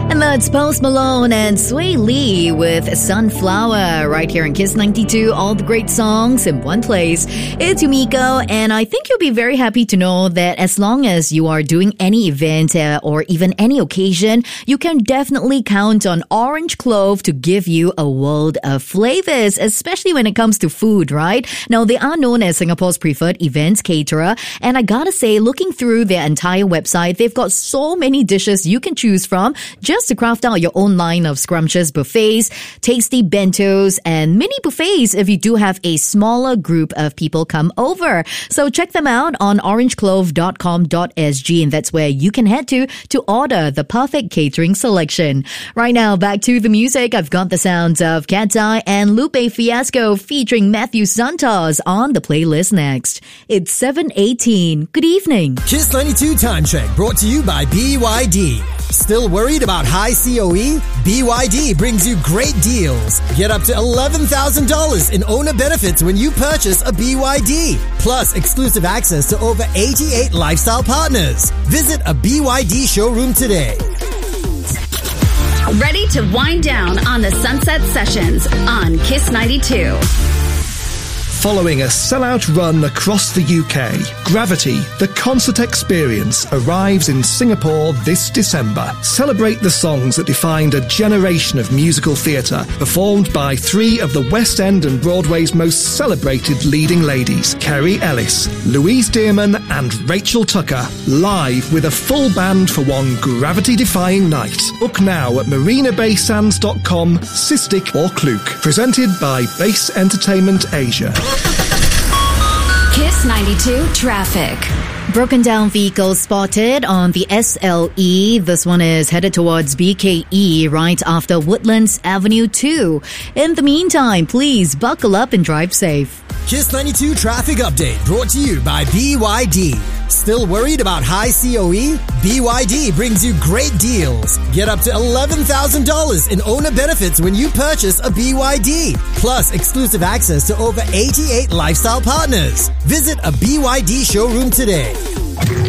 And that's Post Malone and Sway Lee with Sunflower right here in Kiss 92. All the great songs in one place. It's Yumiko, and I think you'll be very happy to know that as long as you are doing any event or even any occasion, you can definitely count on Orange Clove to give you a world of flavors, especially when it comes to food, right? Now, they are known as Singapore's preferred events caterer, and I gotta say, looking through their entire website, they've got so many dishes you can choose from just to craft out your own line of scrumptious buffets, tasty bentos, and mini buffets if you do have a smaller group of people come over. So check them out on orangeclove.com.sg, and that's where you can head to order the perfect catering selection. Right now, back to the music. I've got the sounds of Cat Eye and Lupe Fiasco featuring Matthew Santos on the playlist next. It's 7:18. Good evening. Kiss 92 Time Check brought to you by BYD. Still worried about high COE? BYD brings you great deals. Get up to $11,000 in owner benefits when you purchase a BYD. Plus exclusive access to over 88 lifestyle partners. Visit a BYD showroom today. Ready to wind down on the Sunset Sessions on Kiss 92. Following a sellout run across the UK, Gravity, the concert experience, arrives in Singapore this December. Celebrate the songs that defined a generation of musical theatre, performed by three of the West End and Broadway's most celebrated leading ladies, Kerry Ellis, Louise Dearman and Rachel Tucker, live with a full band for one gravity-defying night. Book now at marinabaysands.com, Cystic or Klook. Presented by Base Entertainment Asia. Kiss 92 Traffic. Broken down vehicles spotted on the SLE. This one is headed towards BKE right after Woodlands Avenue 2. In the meantime, please buckle up and drive safe. Kiss 92 Traffic Update brought to you by BYD. Still worried about high COE? BYD brings you great deals. Get up to $11,000 in owner benefits when you purchase a BYD. Plus exclusive access to over 88 lifestyle partners. Visit a BYD showroom today.